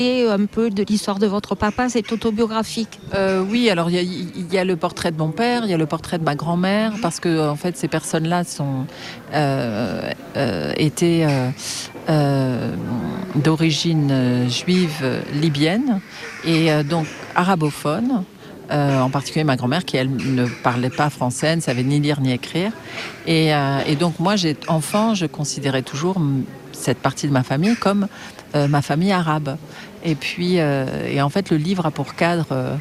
Et un peu de l'histoire de votre papa, c'est autobiographique. Oui, alors il y a le portrait de mon père, il y a le portrait de ma grand-mère, parce que en fait ces personnes-là étaient d'origine juive libyenne et donc arabophones. En particulier ma grand-mère qui, elle, ne parlait pas français, ne savait ni lire ni écrire. Et donc moi, enfant, je considérais toujours cette partie de ma famille comme ma famille arabe. Et puis, et en fait, le livre a pour cadre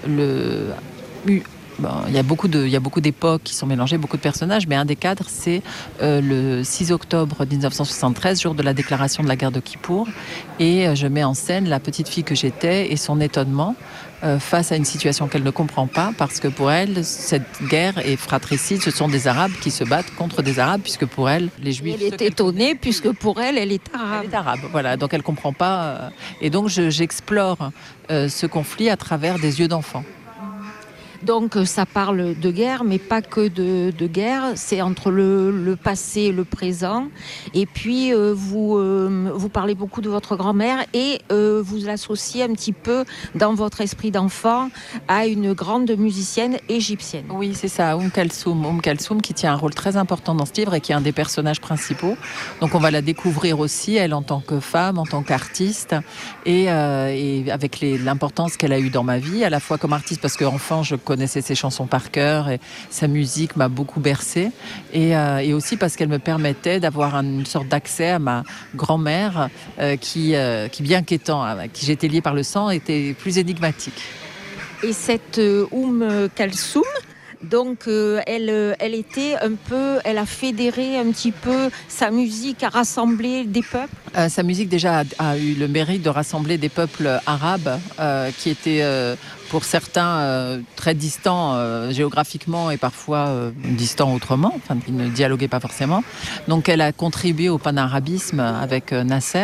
il y a beaucoup d'époques qui sont mélangées, beaucoup de personnages, mais un des cadres, c'est le 6 octobre 1973, jour de la déclaration de la guerre de Kippour. Et je mets en scène la petite fille que j'étais et son étonnement face à une situation qu'elle ne comprend pas, parce que pour elle, cette guerre est fratricide, ce sont des Arabes qui se battent contre des Arabes, puisque pour elle, les Juifs... Elle est étonnée, puisque pour elle, elle est arabe. Elle est arabe, voilà, donc elle ne comprend pas. Et donc j'explore ce conflit à travers des yeux d'enfant. Donc ça parle de guerre, mais pas que de guerre. C'est entre le passé et le présent. Et puis vous parlez beaucoup de votre grand-mère et vous l'associez un petit peu dans votre esprit d'enfant à une grande musicienne égyptienne. Oui, c'est ça, Kalsoum qui tient un rôle très important dans ce livre et qui est un des personnages principaux. Donc on va la découvrir aussi, elle en tant que femme, en tant qu'artiste et avec l'importance qu'elle a eue dans ma vie, à la fois comme artiste parce qu'enfant je connaissais ses chansons par cœur et sa musique m'a beaucoup bercée et aussi parce qu'elle me permettait d'avoir une sorte d'accès à ma grand-mère qui bien qu'étant à qui j'étais liée par le sang était plus énigmatique. Et cette Kalsoum, donc elle a fédéré un petit peu sa musique, a rassemblé des peuples. Sa musique déjà a eu le mérite de rassembler des peuples arabes qui étaient pour certains très distants géographiquement et parfois distants autrement, enfin ils ne dialoguaient pas forcément. Donc elle a contribué au panarabisme avec Nasser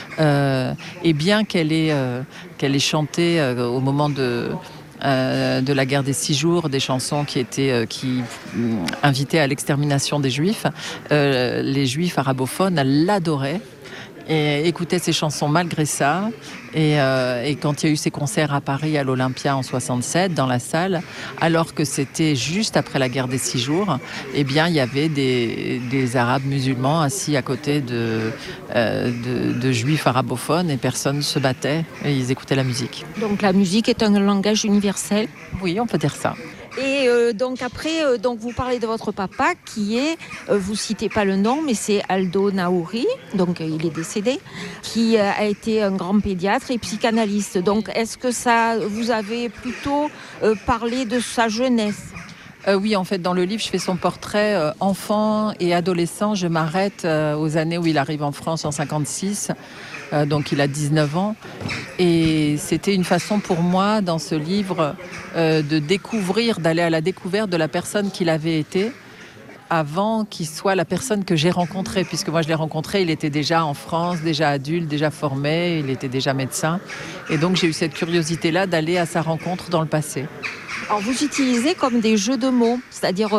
et bien qu'elle ait chanté au moment de la guerre des 6 jours, des chansons qui invitaient à l'extermination des Juifs. Les Juifs arabophones l'adoraient et écoutaient ses chansons malgré ça. Et quand il y a eu ces concerts à Paris, à l'Olympia en 67, dans la salle, alors que c'était juste après la guerre des 6 jours, eh bien, il y avait des Arabes musulmans assis à côté de Juifs arabophones et personne ne se battait et ils écoutaient la musique. Donc la musique est un langage universel. Oui, on peut dire ça. Et donc après, donc vous parlez de votre papa qui est, vous citez pas le nom, mais c'est Aldo Naouri, donc il est décédé, qui a été un grand pédiatre et psychanalyste. Donc est-ce que vous avez plutôt parlé de sa jeunesse ? Oui, en fait, dans le livre, je fais son portrait enfant et adolescent. Je m'arrête aux années où il arrive en France en 56. Donc il a 19 ans. Et c'était une façon pour moi, dans ce livre, d'aller à la découverte de la personne qu'il avait été avant qu'il soit la personne que j'ai rencontrée. Puisque moi, je l'ai rencontré, il était déjà en France, déjà adulte, déjà formé, il était déjà médecin. Et donc, j'ai eu cette curiosité-là d'aller à sa rencontre dans le passé. Alors vous utilisez comme des jeux de mots, c'est-à-dire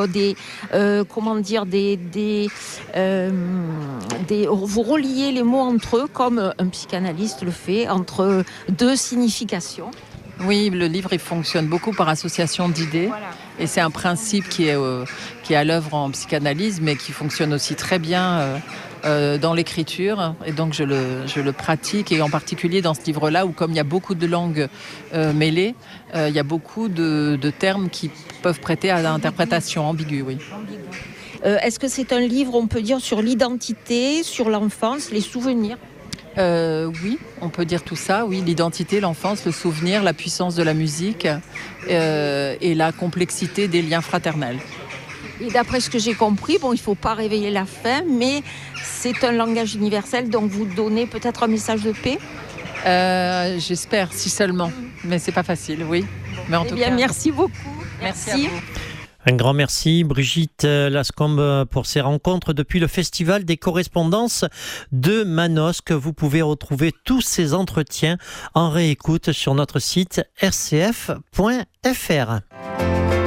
vous reliez les mots entre eux comme un psychanalyste le fait, entre deux significations. Oui, le livre il fonctionne beaucoup par association d'idées. Voilà. Et c'est un principe qui est à l'œuvre en psychanalyse, mais qui fonctionne aussi très bien dans l'écriture. Et donc je le pratique, et en particulier dans ce livre-là, où comme il y a beaucoup de langues mêlées, il y a beaucoup de termes qui peuvent prêter à l'interprétation ambiguë. Oui. Est-ce que c'est un livre, on peut dire, sur l'identité, sur l'enfance, les souvenirs ? Oui, on peut dire tout ça. Oui, l'identité, l'enfance, le souvenir, la puissance de la musique et la complexité des liens fraternels. Et d'après ce que j'ai compris, il ne faut pas réveiller la faim, mais c'est un langage universel, donc vous donnez peut-être un message de paix ? J'espère, si seulement. Mais c'est pas facile, oui. Mais en tout cas, merci beaucoup. Merci à vous. Un grand merci Brigitte Lascombe pour ces rencontres depuis le Festival des correspondances de Manosque. Vous pouvez retrouver tous ces entretiens en réécoute sur notre site rcf.fr.